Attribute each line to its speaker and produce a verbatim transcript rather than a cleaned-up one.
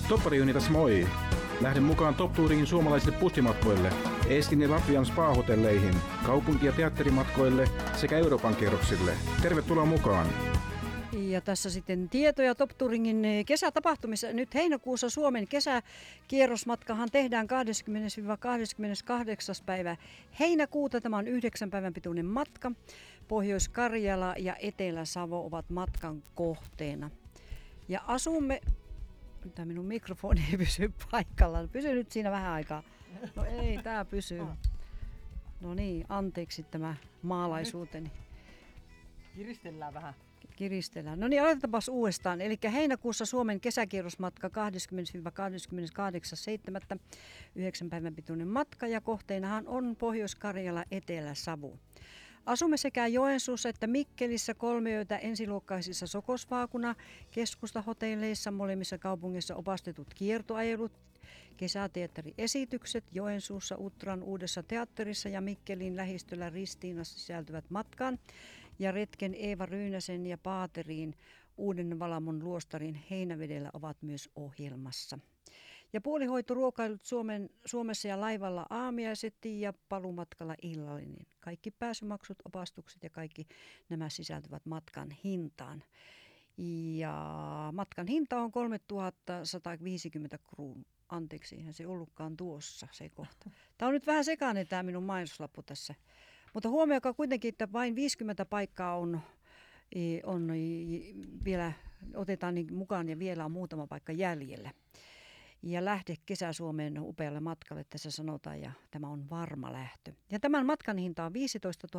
Speaker 1: Toppari tässä moi! Lähden mukaan Top Touringin suomalaisille bussimatkoille, Eestin ja Latvian spa-hotelleihin, kaupunki- ja teatterimatkoille sekä Euroopan kierroksille. Tervetuloa mukaan!
Speaker 2: Ja tässä sitten tietoja Top Touringin kesätapahtumissa. Nyt heinäkuussa Suomen kesäkierrosmatkahan tehdään kahdeskymmenes kahdeskymmeneskahdeksas päivä heinäkuuta. Tämä on yhdeksän päivän pituinen matka. Pohjois-Karjala ja Etelä-Savo ovat matkan kohteena. Ja asumme... Tämä minun mikrofoni ei pysy paikallaan. Pysy nyt siinä vähän aikaa. No ei, tää pysyy. No niin, anteeksi tämä maalaisuuteni.
Speaker 3: Kiristellään vähän.
Speaker 2: Kiristellään. No niin, aloitetaanpas uudestaan. Eli heinäkuussa Suomen kesäkierrosmatka kahdeskymmenes kahdeskymmeneskahdeksas seitsemättä yhdeksän päivän pituinen matka ja kohteenahan on Pohjois-Karjala, Etelä-Savo. Asumme sekä Joensuussa että Mikkelissä kolme yötä ensiluokkaisissa Sokosvaakuna keskustahotelleissa, molemmissa kaupungeissa opastetut kiertoajelut, kesäteatteriesitykset Joensuussa Utran uudessa teatterissa ja Mikkelin lähistöllä Ristiinassa sisältyvät matkaan ja retken Eeva Ryynäsen ja Paateriin Uuden Valamon luostarin Heinävedellä ovat myös ohjelmassa. Ja puolihoitoruokailut Suomen, Suomessa ja laivalla aamiaiset ja palumatkalla illallinen. Kaikki pääsymaksut, opastukset ja kaikki nämä sisältyvät matkan hintaan. Ja matkan hinta on kolmetuhatta sataviisikymmentä kruunua. Anteeksi, eihän se ollutkaan tuossa se kohta. Tämä on nyt vähän sekainen tämä minun mainoslappu tässä. Mutta huomioikaa kuitenkin, että vain viisikymmentä paikkaa on, on vielä, otetaan niin mukaan ja vielä on muutama paikka jäljellä. Ja lähde Kesä-Suomeen upealle matkalle, tässä sanotaan, ja tämä on varma lähtö. Ja tämän matkan hinta on viisitoistatuhatta